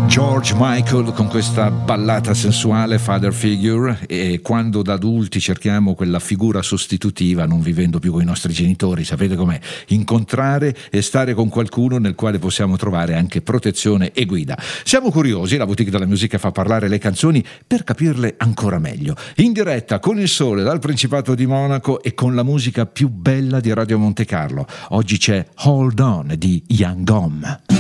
George Michael con questa ballata sensuale Father Figure, e quando da adulti cerchiamo quella figura sostitutiva non vivendo più con i nostri genitori, sapete com'è? Incontrare e stare con qualcuno nel quale possiamo trovare anche protezione e guida. Siamo curiosi, la Boutique della Musica fa parlare le canzoni per capirle ancora meglio. In diretta con il sole dal Principato di Monaco e con la musica più bella di Radio Monte Carlo. Oggi c'è Hold On di Young Gom.